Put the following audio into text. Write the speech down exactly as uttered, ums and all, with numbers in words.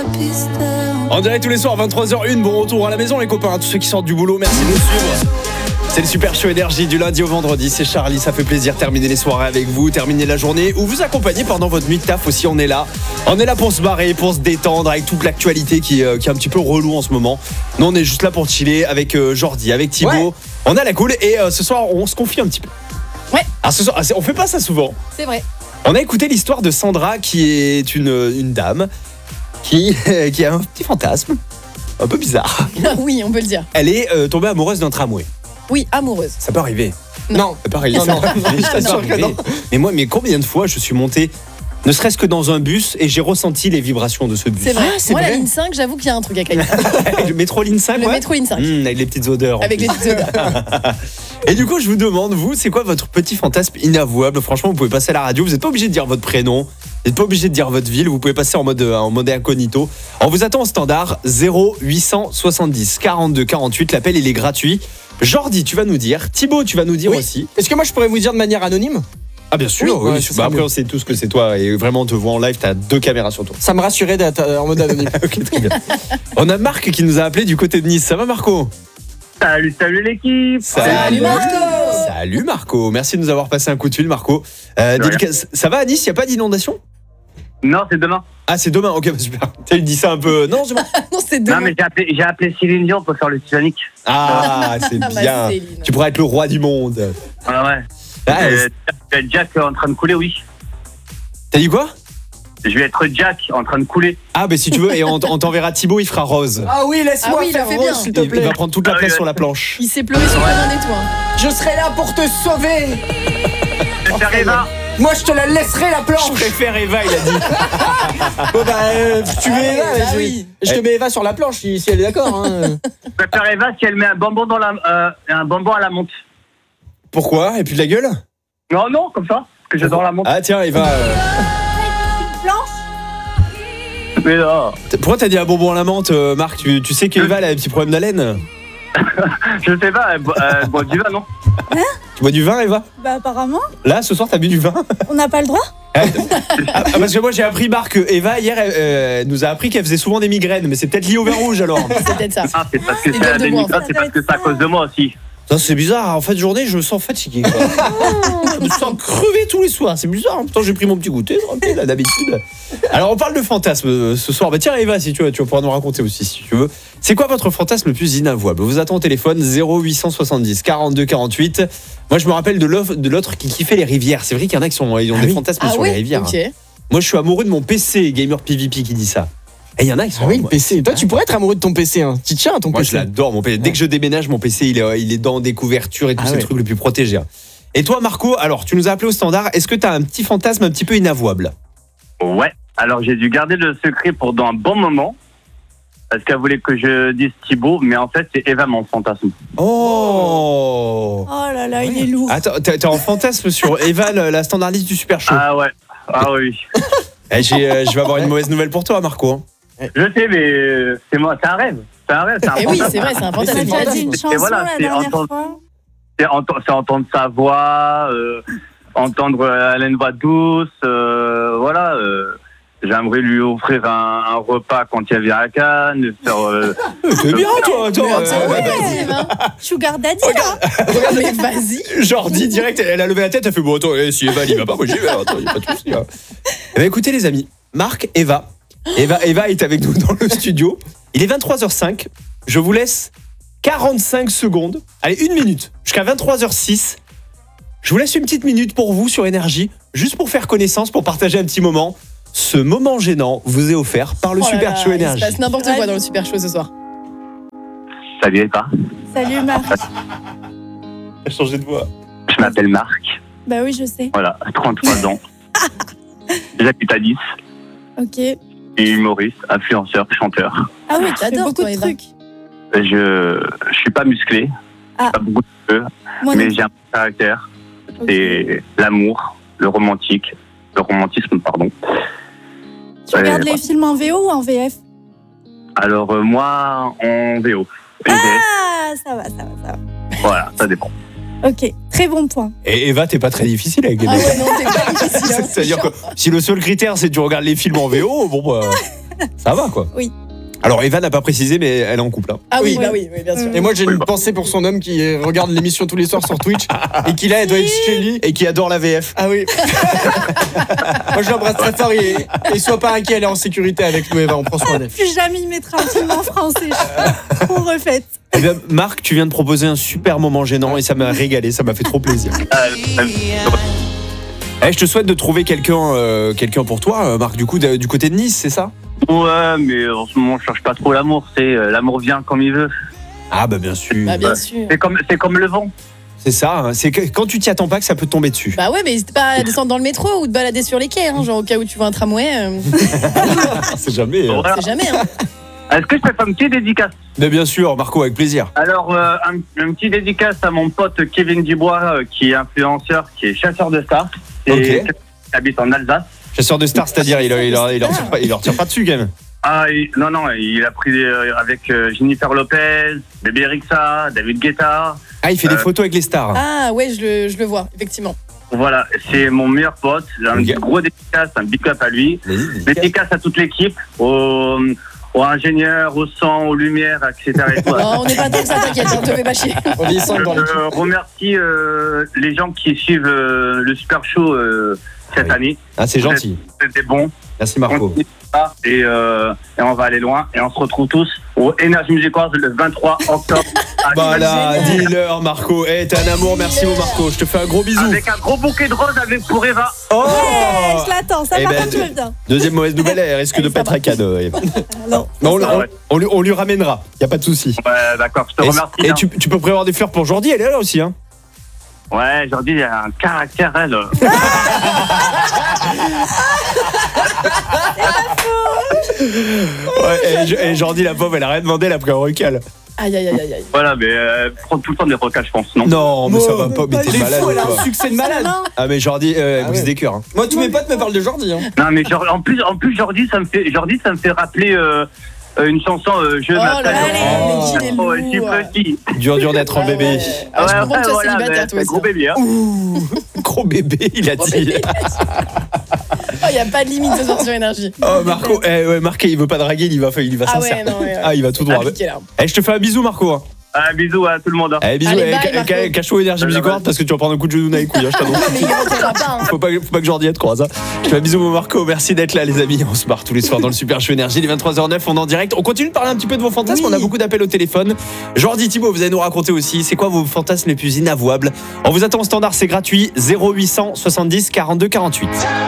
En direct tous les soirs, vingt-trois heures une, bon retour à la maison les copains, tous ceux qui sortent du boulot, merci de nous suivre. C'est le Super Show Énergie du lundi au vendredi, c'est Charlie, ça fait plaisir de terminer les soirées avec vous, terminer la journée ou vous accompagner pendant votre nuit de taf aussi, on est là. On est là pour se barrer, pour se détendre avec toute l'actualité qui, euh, qui est un petit peu relou en ce moment. Nous on est juste là pour chiller avec euh, Jordi, avec Thibaut, ouais. On a la cool et euh, ce soir on se confie un petit peu. Ouais. Alors ce soir, on fait pas ça souvent. C'est vrai. On a écouté l'histoire de Sandra qui est une, une dame qui, qui a un petit fantasme un peu bizarre. Oui, on peut le dire. Elle est euh, tombée amoureuse d'un tramway. Oui, amoureuse. Ça peut arriver. Non. Ça peut arriver. Non, non. Ça peut arriver. Mais moi, mais combien de fois je suis monté, ne serait-ce que dans un bus, et j'ai ressenti les vibrations de ce bus. C'est vrai. Ah, c'est moi, vrai. la ligne cinq, j'avoue qu'il y a un truc à Caïn. Le métro ligne cinq, Le ouais. métro ligne cinq. Mmh, avec les petites odeurs. Avec les petites odeurs. Et du coup, je vous demande, vous, c'est quoi votre petit fantasme inavouable? Franchement, vous pouvez passer à la radio, vous n'êtes pas obligé de dire votre prénom, vous n'êtes pas obligé de dire votre ville, vous pouvez passer en mode, en mode incognito. On vous attend au standard zéro huit cent soixante-dix quarante-deux quarante-huit, l'appel il est gratuit. Jordi, tu vas nous dire, Thibaut, tu vas nous dire oui. aussi. Est-ce que moi je pourrais vous dire de manière anonyme? Ah bien sûr, oui, oui, ouais, oui. Bah, après on sait tous que c'est toi et vraiment on te voit en live, t'as deux caméras sur toi. Ça me rassurait d'être en mode anonyme. Ok, très bien. On a Marc qui nous a appelé du côté de Nice, ça va Marco? Salut, salut l'équipe. Salut, salut Marco. Salut Marco, merci de nous avoir passé un coup de fil Marco. Euh, dédicace... Ça va à Nice, il n'y a pas d'inondation? Non, c'est demain. Ah c'est demain, ok, bah, super. Tu dis ça un peu... Non, c'est bon. Non, c'est demain. Non, mais j'ai appelé, j'ai appelé Céline Dion pour faire le Titanic. Ah, c'est Bah, bien. Céline. Tu pourrais être le roi du monde. Ah ouais. Ah, Euh, Jack en train de couler, oui. T'as dit quoi? Je vais être Jack en train de couler. Ah bah si tu veux, et on, on t'enverra Thibaut, il fera rose. Ah oui, laisse-moi Ah oui, il faire le fait rose, bien. s'il te Il, il plaît. va prendre toute la Ah oui, place ouais. sur la planche. Il s'est pleuré sur un des toits. Je serai là pour te sauver. Je vais faire Eva. Moi je te la laisserai la Je planche. préfère Eva, il a dit. Bon bah euh, tu mets Eva, bah je, oui. je te mets Eva sur la planche si, si elle est d'accord. Hein. Je vais faire Eva si elle met un bonbon, dans la, euh, un bonbon à la menthe. Pourquoi? Et puis de la gueule? Non, non, comme ça. Parce que j'adore la menthe. Ah tiens, Eva. euh, Mais non. Pourquoi t'as dit un bonbon à la menthe, euh, Marc? Tu, tu sais qu'Eva elle a un petit problème d'haleine? Je sais pas, elle, bo- elle boit du vin, non? Tu bois du vin, Eva? Bah apparemment, Là, ce soir, t'as bu du vin? on n'a pas le droit. Ah, ah, parce que moi, j'ai appris, Marc, que Eva, hier, elle, euh, elle nous a appris qu'elle faisait souvent des migraines. Mais c'est peut-être lié au vin rouge, alors. C'est peut-être ça. Ah, c'est parce que Ils c'est veulent la de moi, en dénigrate, fait. c'est parce que c'est à cause de moi aussi. Ça, c'est bizarre. En fin de journée, je me sens fatigué. Quoi. Je me sens crevé tous les soirs. C'est bizarre. Pourtant, j'ai pris mon petit goûter, tranquille, là, d'habitude. Alors, on parle de fantasme euh, ce soir. Bah, tiens, Eva, si tu veux, tu vas pouvoir nous raconter aussi, si tu veux. C'est quoi votre fantasme le plus inavouable? Vous attend au téléphone zéro huit cent soixante-dix quarante-deux quarante-huit. Moi, je me rappelle de l'autre, de l'autre qui kiffait les rivières. C'est vrai qu'il y en a qui sont, ils ont Ah des oui. fantasmes Ah sur oui, les rivières. ok. hein. Moi, je suis amoureux de mon P C, Gamer P V P, qui dit ça. Et il y en a qui sont. Ah oui, le moi, P C. Toi tu pourrais être amoureux de ton P C. Hein. Tu tiens à ton Moi, P je C. l'adore, mon P C. Dès que je déménage, mon P C, il est, il est dans des couvertures et tous Ah ces ouais. trucs les plus protégés. hein. Et toi, Marco, alors, tu nous as appelé au standard. Est-ce que tu as un petit fantasme un petit peu inavouable? Ouais. Alors, j'ai dû garder le secret pendant un bon moment. Parce qu'elle voulait que je dise Thibaut, mais en fait, c'est Eva mon fantasme. Oh Oh là là, il est lourd. Attends, t'es t'es en fantasme sur Eva, la la standardiste du Super Show. Ah ouais. Ah oui. Eh, j'ai, euh, je vais avoir une mauvaise nouvelle pour toi, Marco. hein. Je sais, mais euh, c'est moi, c'est un rêve. C'est un rêve, c'est un Et oui, fantasme. c'est vrai, c'est un On fantasme. a c'est déjà fantasme. dit une Et chanson voilà, la c'est dernière entendre- fois. C'est, ent- c'est entendre sa voix, euh, entendre euh, elle a une voix douce, euh, voilà. euh, J'aimerais lui offrir un, un repas quand il vient à Cannes, faire. euh, C'est bien, toi, attends. Mais attends, euh, ouais, vas-y, Eva. Sugar Daddy là. Mais vas-y. Jordi, direct, elle a levé la tête, elle fait bon, attends, eh, si Eva, il va pas, moi j'y vais, attends, y a pas de souci. hein. Eh ben, écoutez, les amis, Marc, Eva. Eva, Eva est avec nous dans le studio. Il est vingt-trois heures cinq. Je vous laisse quarante-cinq secondes. Allez, une minute. Jusqu'à vingt-trois heures six. Je vous laisse une petite minute pour vous sur Énergie, juste pour faire connaissance, pour partager un petit moment. Ce moment gênant vous est offert par le Oh là Super là, Show il Énergie. se passe n'importe quoi dans le Super Show ce soir. Salut Eva, Salut Marc. a changé de voix. je m'appelle Marc, Bah oui, je sais. voilà, trente-trois ans. J'habite à Nice, Ok. et humoriste, influenceur, chanteur. Ah oui, tu fais J'adore, beaucoup toi, de Eva. trucs. Je je suis pas musclé, Ah. pas beaucoup de cheveux, Moi mais non. j'ai un caractère. Ok. C'est l'amour, le romantique, le romantisme, pardon. Tu regardes les films en V O ou en V F? Alors euh, moi, en V O. Et Ah, ça va, ça va, ça va. voilà, ça dépend. Ok, très bon point. Et Eva, t'es pas très difficile avec les Ah mecs. ouais, non, c'est pas difficile. hein. C'est-à-dire que si le seul critère c'est que tu regardes les films en V O, bon bah. Ça va quoi. Oui. Alors Eva n'a pas précisé, mais elle est en couple. Hein. Ah oui, Oui. bah oui, oui, bien sûr. Et moi j'ai Oui, une bah. pensée pour son homme qui euh, regarde l'émission tous les soirs sur Twitch et qui là elle doit être chez lui. Et qui adore la V F. Ah oui. Moi je l'embrasse très fort et, et sois pas inquiet, elle est en sécurité avec nous Eva, on prend soin d'elle. Plus jamais il mettra un film en français. Je suis trop refaite. Eh bien, Marc, tu viens de proposer un super moment gênant et ça m'a régalé, ça m'a fait trop plaisir. Euh, euh, Eh, je te souhaite de trouver quelqu'un euh, quelqu'un pour toi, euh, Marc, du coup, de- du côté de Nice, c'est ça? ouais, mais en ce moment, je cherche pas trop l'amour. C'est euh, l'amour vient comme il veut. Ah bah bien sûr. Bah bien sûr. C'est comme, c'est comme le vent. C'est ça, hein, c'est que quand tu t'y attends pas que ça peut te tomber dessus. Bah ouais, mais n'hésite pas à descendre dans le métro ou te balader sur les quais, hein, genre au cas où tu vois un tramway. euh, c'est jamais. hein. Voilà. c'est jamais, hein. Est-ce que je peux faire une petite dédicace? Mais bien sûr, Marco, avec plaisir. Alors, euh, un, un petit dédicace à mon pote Kevin Dubois, euh, qui est influenceur, qui est chasseur de stars. Et Ok. qui habite en Alsace. Chasseur de stars, c'est-à-dire, il, il, il, il, leur tire pas, il leur tire pas dessus quand même. Ah, il- non, non, il a pris euh, avec euh, Jennifer Lopez, Bébé Rexha, David Guetta. Ah, il fait des Euh. photos avec les stars. Ah ouais, je le, je le vois, effectivement. Voilà, c'est mon meilleur pote. Un Ok. gros dédicace, un big up à lui. Vas-y, vas-y. Dédicace à toute l'équipe, aux, aux ingénieurs, au son, aux lumières, et cetera. Et tout. Non, on n'est pas tant que ça, t'inquiète, on te fait pas chier. On vit ensemble dans Je l'équipe. euh, remercie euh, les gens qui suivent euh, le Super Show euh, cette Ah oui. année. Ah, c'est gentil. C'était bon. Merci Marco. Continue ça, Et, euh, et on va aller loin. Et on se retrouve tous au Energy Music Awards le vingt-trois octobre. à Voilà, Génial. dis-leur Marco. Eh, t'es un amour, merci mon Marco. Je te fais un gros bisou. Avec un gros bouquet de roses avec pour Eva. Oh Ouais, je l'attends. Ça, Eh par ben, contre, je veux bien. Deuxième mauvaise nouvelle, elle risque de Allez, pas ça être va. un cadeau. Eva. Non. Non, on, Ah on- ouais. on lui, on lui ramènera, y a pas de souci. Ouais, d'accord, je te Et, remercie. et hein. tu, tu peux prévoir des fleurs pour Jordi, elle est là aussi. Hein. Ouais, Jordi, il a un caractère, elle. Ouais, et, je- et Jordi, la pauvre, elle a rien demandé, elle a pris un recal. Aïe, aïe, aïe, aïe, aïe. Voilà, mais euh, prend tout le temps des recals, je pense, non? Non, mais ça va pas, mais pas t'es du malade. Elle a quoi. un succès de malade. Non. Ah, mais Jordi, euh, elle Ah brise ouais. des cœurs. Hein. Moi tous mes potes me parlent de Jordi. Hein. Non, mais genre, en plus, en plus, Jordi, ça me fait, Jordi, ça me fait rappeler euh, euh, une chanson. Euh, je Oh là m'appelle. là, Oh. mais qu'il est Oh, je suis lourd. petit. Dur, dur d'être un Ah bébé. ouais. Ah, je Ouais, comprends que tu sois voilà, célibataire, mais toi c'est un aussi. gros bébé, hein. Ouh, gros bébé, il a Gros dit. bébé. Il n'y a pas de limite ce soir sur énergie. Oh, Marco, eh, ouais, Marco, il veut pas draguer, il va, il va Ah sincère. ouais, non, ouais. Ah, il va tout droit. Appliqué, là. Eh, je te fais un bisou, Marco. Hein. Un bisou à tout le monde. hein. Eh, bisous, Allez, eh, bye, ca- Marco. ca- cache-toi Energy Music Award parce que tu vas prendre un coup de genou dans les couilles, hein, je t'annonce. Mais il ne retournera pas. hein. Faut pas, faut pas que Jordi te croise. Hein. Je te fais un bisou, mon Marco. Merci d'être là, les amis. On se marre tous les soirs dans le Super Show Énergie. Les vingt-trois heures neuf, on est en direct. On continue de parler un petit peu de vos fantasmes. Oui. On a beaucoup d'appels au téléphone. Jordi, Thibaut, vous allez nous raconter aussi. C'est quoi vos fantasmes les plus inavouables? On vous attend au standard, c'est gratuit. zéro huit cent soixante-dix quarante-deux quarante-huit.